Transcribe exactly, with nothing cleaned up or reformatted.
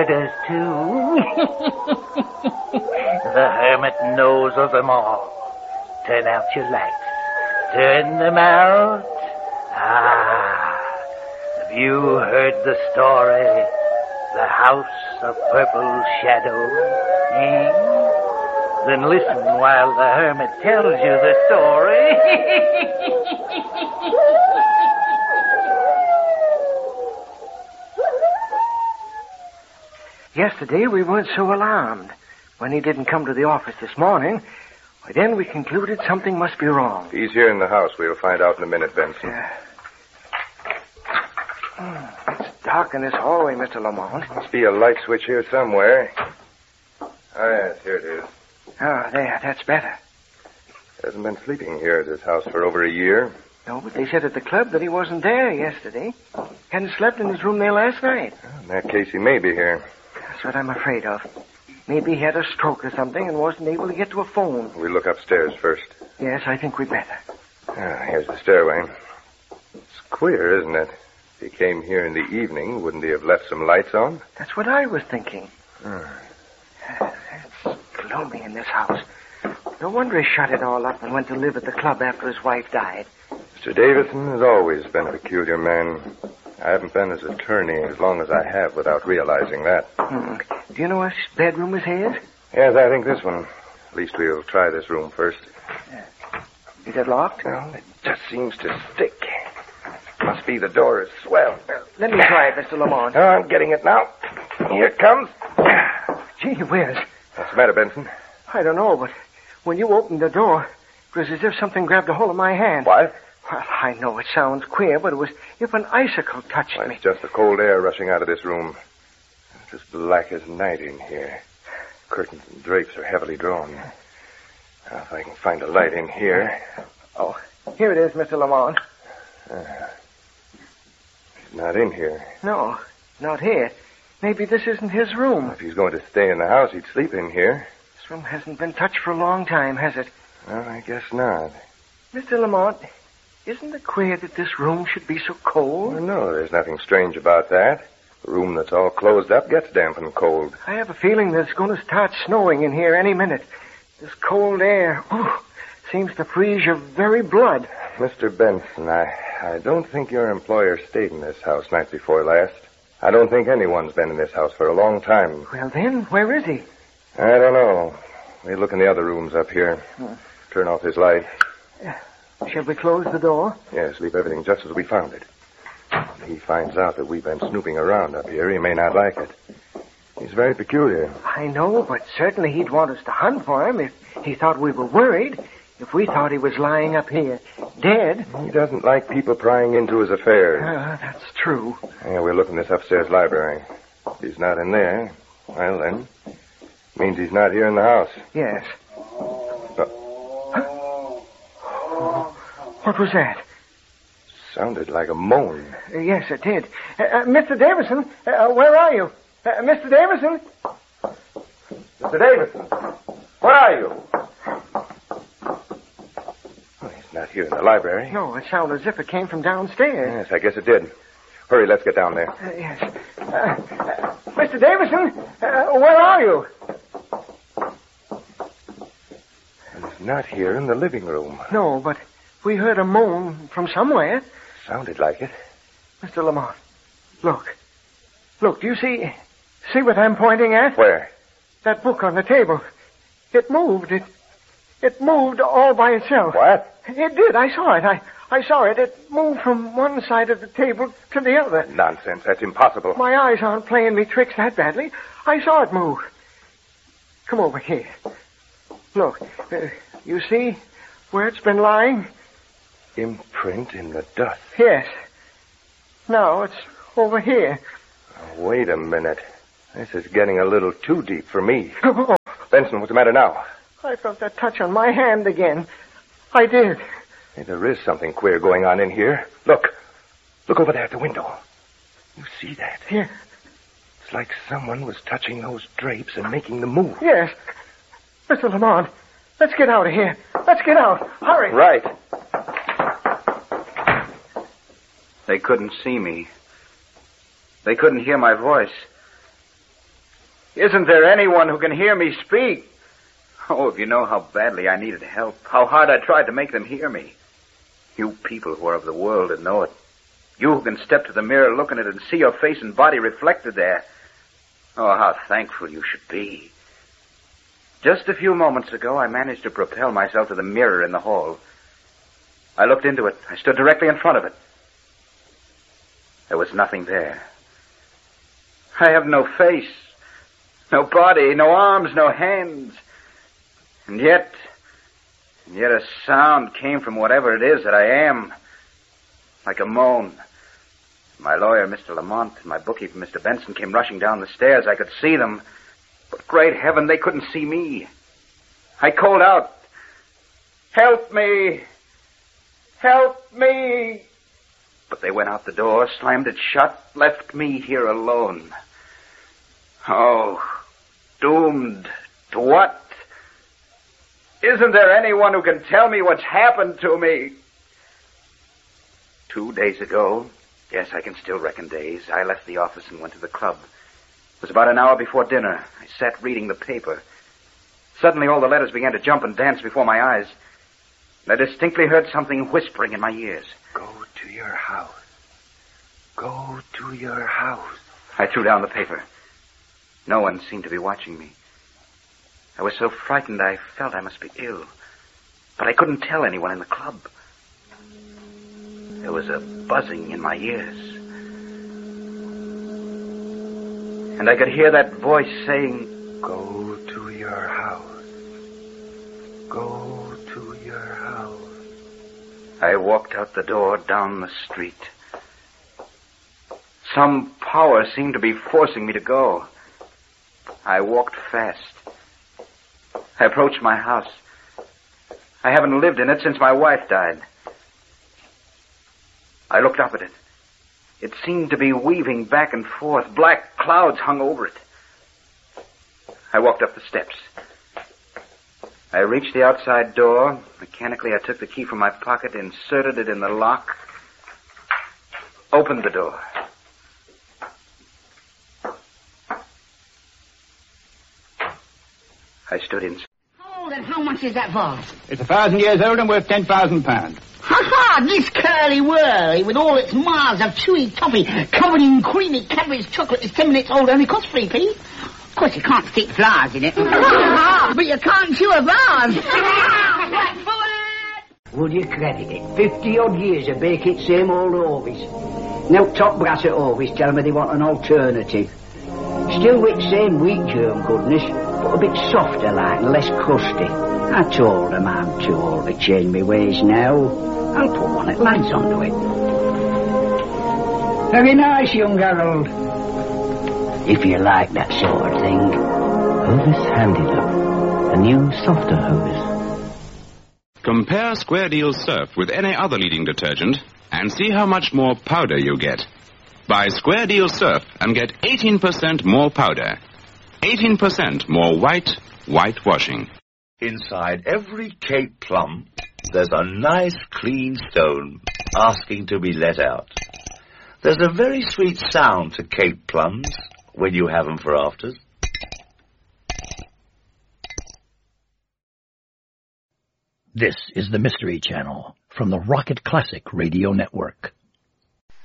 murders, too. The hermit knows of them all. Turn out your lights. Turn them out. Ah, have you heard the story? The House of Purple Shadows, eh? Then listen while the hermit tells you the story. Yesterday we weren't so alarmed. When he didn't come to the office this morning, well, then we concluded something must be wrong. He's here in the house. We'll find out in a minute, Benson. Yeah. Mm, it's dark in this hallway, Mister Lamont. Must be a light switch here somewhere. Oh, yes, here it is. Oh, there, that's better. Hasn't been sleeping here at his house for over a year. No, but they said at the club that he wasn't there yesterday. Hadn't slept in his room there last night. Well, in that case, he may be here. That's what I'm afraid of. Maybe he had a stroke or something and wasn't able to get to a phone. We'll look upstairs first. Yes, I think we'd better. Ah, here's the stairway. It's queer, isn't it? If he came here in the evening, wouldn't he have left some lights on? That's what I was thinking. Hmm. It's gloomy in this house. No wonder he shut it all up and went to live at the club after his wife died. Mister Davison has always been a peculiar man. I haven't been his attorney as long as I have without realizing that. Hmm. Do you know which bedroom is his? Yes, I think this one. At least we'll try this room first. Is it locked? Well, it just seems to stick. Must be the door is swelled. Let me try it, Mister Lamont. Oh, I'm getting it now. Here it comes. Gee whiz. What's the matter, Benson? I don't know, but when you opened the door, it was as if something grabbed a hold of my hand. What? Well, I know it sounds queer, but it was as if an icicle touched Well, me. it's just the cold air rushing out of this room. It's as black as night in here. Curtains and drapes are heavily drawn. Now, if I can find a light in here. Oh, here it is, Mister Lamont. Uh, he's not in here. No, not here. Maybe this isn't his room. If he's going to stay in the house, he'd sleep in here. This room hasn't been touched for a long time, has it? Well, I guess not. Mister Lamont, isn't it queer that this room should be so cold? Well, no, there's nothing strange about that. A room that's all closed up gets damp and cold. I have a feeling that it's going to start snowing in here any minute. This cold air, ooh, seems to freeze your very blood. Mister Benson, I, I don't think your employer stayed in this house night before last. I don't think anyone's been in this house for a long time. Well, then, where is he? I don't know. We'll look in the other rooms up here. Hmm. Turn off his light. Uh, shall we close the door? Yes, leave everything just as we found it. If he finds out that we've been snooping around up here, he may not like it. He's very peculiar. I know, but certainly he'd want us to hunt for him if he thought we were worried. If we thought he was lying up here, dead. He doesn't like people prying into his affairs. Uh, that's true. Yeah, we're looking this upstairs library. If he's not in there, well, then, means he's not here in the house. Yes. Uh, what was that? Sounded like a moan. Uh, yes, it did. Uh, uh, Mister Davison, uh, where are you? Uh, Mister Davison? Mister Davison, where are you? Oh, he's not here in the library. No, it sounded as if it came from downstairs. Yes, I guess it did. Hurry, let's get down there. Uh, yes. Uh, uh, Mister Davison, uh, where are you? And he's not here in the living room. No, but we heard a moan from somewhere. Sounded like it. Mister Lamont, look. Look, do you see... See what I'm pointing at? Where? That book on the table. It moved. It it moved all by itself. What? It did. I saw it. I, I saw it. It moved from one side of the table to the other. Nonsense. That's impossible. My eyes aren't playing me tricks that badly. I saw it move. Come over here. Look. Uh, you see where it's been lying? Imprint in the dust. Yes. Now it's over here. Oh, wait a minute. This is getting a little too deep for me. Oh. Benson, what's the matter now? I felt that touch on my hand again. I did. Hey, there is something queer going on in here. Look. Look over there at the window. You see that? Yeah. It's like someone was touching those drapes and making them move. Yes. Mister Lamont, let's get out of here. Let's get out. Hurry. Right. They couldn't see me. They couldn't hear my voice. Isn't there anyone who can hear me speak? Oh, if you know how badly I needed help, how hard I tried to make them hear me. You people who are of the world and know it. You who can step to the mirror, look in it, and see your face and body reflected there. Oh, how thankful you should be. Just a few moments ago, I managed to propel myself to the mirror in the hall. I looked into it. I stood directly in front of it. There was nothing there. I have no face, no body, no arms, no hands. And yet, and yet a sound came from whatever it is that I am, like a moan. My lawyer, Mister Lamont, and my bookkeeper, Mister Benson, came rushing down the stairs. I could see them, but great heaven, they couldn't see me. I called out, "Help me! Help me!" But they went out the door, slammed it shut, left me here alone. Oh, doomed to what? Isn't there anyone who can tell me what's happened to me? Two days ago, yes, I can still reckon days, I left the office and went to the club. It was about an hour before dinner. I sat reading the paper. Suddenly all the letters began to jump and dance before my eyes. And I distinctly heard something whispering in my ears. Go to your house. Go to your house. I threw down the paper. No one seemed to be watching me. I was so frightened I felt I must be ill. But I couldn't tell anyone in the club. There was a buzzing in my ears. And I could hear that voice saying, Go to your house. Go to your house. I walked out the door down the street. Some power seemed to be forcing me to go. I walked fast. I approached my house. I haven't lived in it since my wife died. I looked up at it. It seemed to be weaving back and forth. Black clouds hung over it. I walked up the steps. I reached the outside door. Mechanically, I took the key from my pocket, inserted it in the lock, opened the door. I stood inside. Oh, then how much is that vase? It's a thousand years old and worth ten thousand pounds. Ha-ha! This curly-whirly with all its miles of chewy toffee covered in creamy Cadbury's chocolate is ten minutes old, only costs three p. Of course, you can't stick flowers in it. But you can't chew a vase. Would you credit it? Fifty-odd years of baking same old Orvis. Now top brass at Orvis tell me they want an alternative. Still with same wheat germ goodness, but a bit softer like and less crusty. I told them I'm too old to change my ways now. I'll put one at lads onto it. Very nice, young Harold. If you like that sort of thing. Hovis Handy Look, a new, softer Hovis. Compare Square Deal Surf with any other leading detergent and see how much more powder you get. Buy Square Deal Surf and get eighteen percent more powder. eighteen percent more white, whitewashing. Inside every Cape plum, there's a nice clean stone asking to be let out. There's a very sweet sound to Cape plums when you have them for afters. This is the Mystery Channel from the Rocket Classic Radio Network.